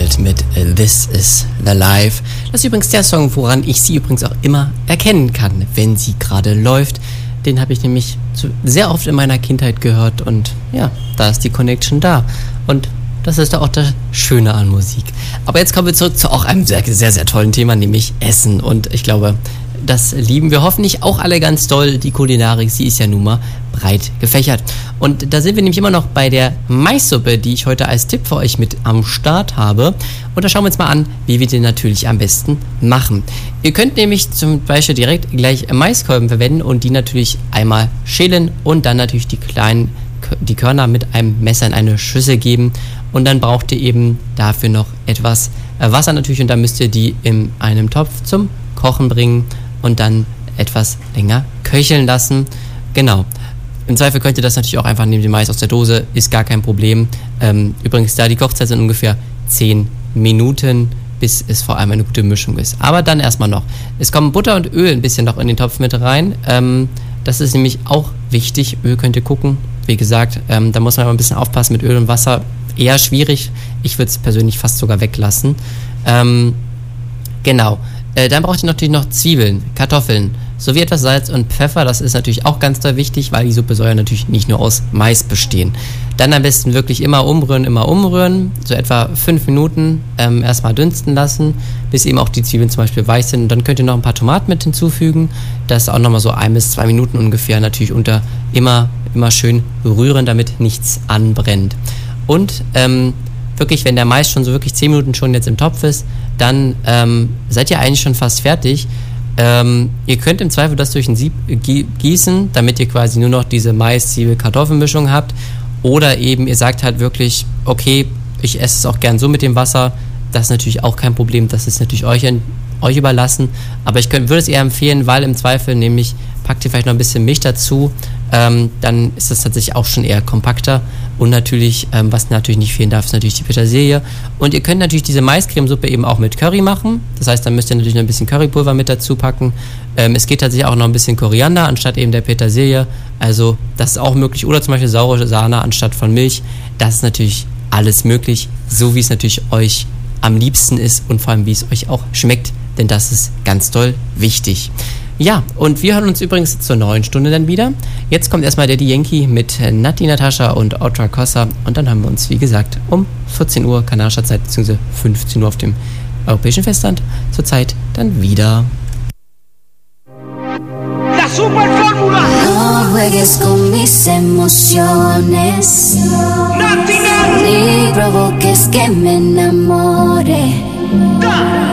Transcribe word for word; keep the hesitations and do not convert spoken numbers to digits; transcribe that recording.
World mit This Is The Life. Das ist übrigens der Song, woran ich sie übrigens auch immer erkennen kann, wenn sie gerade läuft. Den habe ich nämlich sehr oft in meiner Kindheit gehört und ja, da ist die Connection da. Und das ist auch das Schöne an Musik. Aber jetzt kommen wir zurück zu auch einem sehr, sehr, sehr tollen Thema, nämlich Essen. Und ich glaube, das lieben wir hoffentlich auch alle ganz doll. Die Kulinarik, sie ist ja nun mal breit gefächert. Und da sind wir nämlich immer noch bei der Maissuppe, die ich heute als Tipp für euch mit am Start habe. Und da schauen wir uns mal an, wie wir den natürlich am besten machen. Ihr könnt nämlich zum Beispiel direkt gleich Maiskolben verwenden und die natürlich einmal schälen und dann natürlich die kleinen, die Körner mit einem Messer in eine Schüssel geben. Und dann braucht ihr eben dafür noch etwas Wasser natürlich und dann müsst ihr die in einem Topf zum Kochen bringen und dann etwas länger köcheln lassen. Genau. Im Zweifel könnt ihr das natürlich auch einfach nehmen, den Mais aus der Dose, ist gar kein Problem. Ähm, übrigens, da die Kochzeit sind ungefähr zehn Minuten, bis es vor allem eine gute Mischung ist. Aber dann erstmal noch. Es kommen Butter und Öl ein bisschen noch in den Topf mit rein. Ähm, das ist nämlich auch wichtig. Öl könnt ihr gucken. Wie gesagt, ähm, da muss man aber ein bisschen aufpassen mit Öl und Wasser. Eher schwierig. Ich würde es persönlich fast sogar weglassen. Ähm, genau. Äh, dann braucht ihr natürlich noch Zwiebeln, Kartoffeln, sowie etwas Salz und Pfeffer. Das ist natürlich auch ganz doll wichtig, weil die Suppe soll ja natürlich nicht nur aus Mais bestehen. Dann am besten wirklich immer umrühren, immer umrühren. So etwa fünf Minuten ähm, erstmal dünsten lassen, bis eben auch die Zwiebeln zum Beispiel weich sind. Und dann könnt ihr noch ein paar Tomaten mit hinzufügen. Das auch nochmal so ein bis zwei Minuten ungefähr natürlich unter immer, immer schön rühren, damit nichts anbrennt. Und ähm, wirklich, wenn der Mais schon so wirklich zehn Minuten schon jetzt im Topf ist, dann ähm, seid ihr eigentlich schon fast fertig. Ähm, ihr könnt im Zweifel das durch ein Sieb gießen, damit ihr quasi nur noch diese Mais-Zwiebel-Kartoffelmischung habt. Oder eben, ihr sagt halt wirklich, okay, ich esse es auch gern so mit dem Wasser. Das ist natürlich auch kein Problem, das ist natürlich euch, euch überlassen. Aber ich könnt, würde es eher empfehlen, weil im Zweifel nämlich packt ihr vielleicht noch ein bisschen Milch dazu. Ähm, dann ist das tatsächlich auch schon eher kompakter. Und natürlich, ähm, was natürlich nicht fehlen darf, ist natürlich die Petersilie. Und ihr könnt natürlich diese Maiscremesuppe eben auch mit Curry machen. Das heißt, dann müsst ihr natürlich noch ein bisschen Currypulver mit dazu packen. Ähm, es geht tatsächlich auch noch ein bisschen Koriander anstatt eben der Petersilie. Also das ist auch möglich. Oder zum Beispiel saure Sahne anstatt von Milch. Das ist natürlich alles möglich, so wie es natürlich euch am liebsten ist und vor allem wie es euch auch schmeckt. Denn das ist ganz doll wichtig. Ja, und wir hören uns übrigens zur neuen Stunde dann wieder. Jetzt kommt erstmal Daddy Yankee mit Natti Natascha und Otra Kossa und dann haben wir uns, wie gesagt, um vierzehn Uhr kanadischer Zeit bzw. fünfzehn Uhr auf dem europäischen Festland zur Zeit dann wieder. La super fórmula. No juegues con mis emociones, Natti, ni provoques que me enamore.